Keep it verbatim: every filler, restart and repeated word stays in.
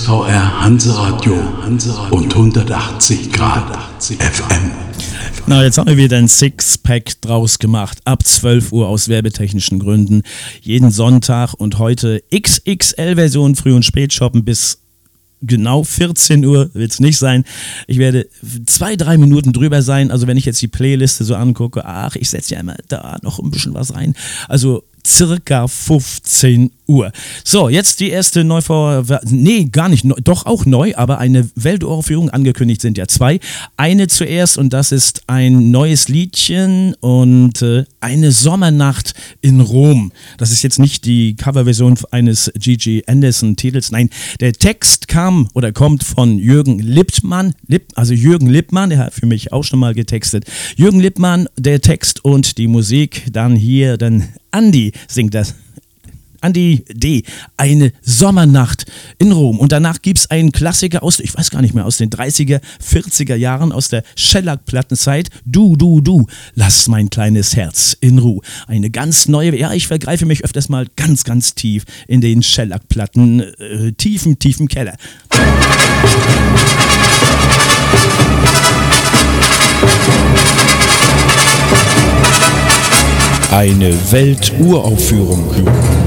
V R Hanseradio und hundertachtzig Grad F M. Na, jetzt haben wir wieder ein Sixpack draus gemacht, ab zwölf Uhr aus werbetechnischen Gründen. Jeden Sonntag und heute X X L-Version, Früh- und Spätshoppen bis genau vierzehn Uhr wird es nicht sein. Ich werde zwei, drei Minuten drüber sein. Also wenn ich jetzt die Playliste so angucke, ach, ich setze ja immer da noch ein bisschen was rein. Also circa fünfzehn Uhr. So, jetzt die erste Neuvor... Nee, gar nicht neu, doch auch neu, aber eine Welturaufführung, angekündigt sind ja zwei. Eine zuerst und das ist ein neues Liedchen und äh, eine Sommernacht in Rom. Das ist jetzt nicht die Coverversion eines Gigi Anderson-Titels, nein, der Text kam oder kommt von Jürgen Lippmann, Lipp, also Jürgen Lippmann, der hat für mich auch schon mal getextet. Jürgen Lippmann, der Text und die Musik, dann hier, dann Andi singt das. Andi D., eine Sommernacht in Rom. Und danach gibt es einen Klassiker aus, ich weiß gar nicht mehr, aus den dreißiger, vierziger Jahren, aus der Shellac-Plattenzeit. Du, du, du, lass mein kleines Herz in Ruhe. Eine ganz neue, ja, ich vergreife mich öfters mal ganz, ganz tief in den Shellac-Platten, äh, tiefen, tiefen Keller. Eine Welturaufführung.